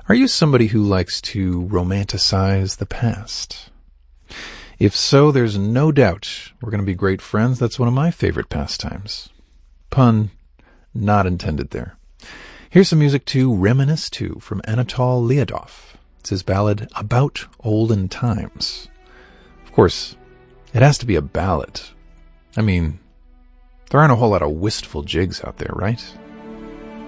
Are you somebody who likes to romanticize the past? If so, there's no doubt we're going to be great friends. That's one of my favorite pastimes. Pun not intended there. Here's some music to reminisce to from Anatol Lyadov. It's his ballad About Olden Times. Of course, it has to be a ballad. I mean, there aren't a whole lot of wistful jigs out there, right?